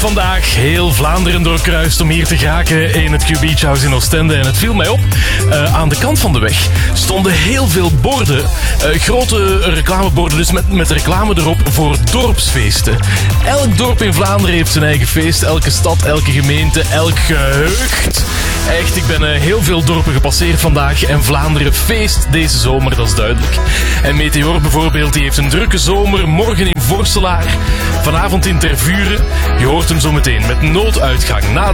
Vandaag heel Vlaanderen doorkruist om hier te geraken in het Q Beach House in Oostende. En het viel mij op, aan de kant van de weg stonden heel veel borden. Grote reclameborden, dus met reclame erop voor dorpsfeesten. Elk dorp in Vlaanderen heeft zijn eigen feest. Elke stad, elke gemeente, elk gehucht. Echt, ik ben heel veel dorpen gepasseerd vandaag. En Vlaanderen feest deze zomer, dat is duidelijk. En Meteor bijvoorbeeld, die heeft een drukke zomer. Morgen in Vorselaar, vanavond in Tervuren. Je hoort hem zo meteen met nooduitgang na